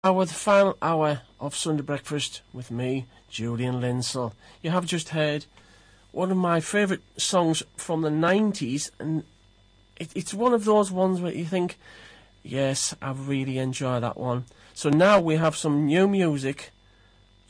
With the final hour of Sunday Breakfast with me, Julian Linsell. You have just heard one of my favourite songs from the 90s, and it's one of those ones where you think, yes, I really enjoy that one. So now we have some new music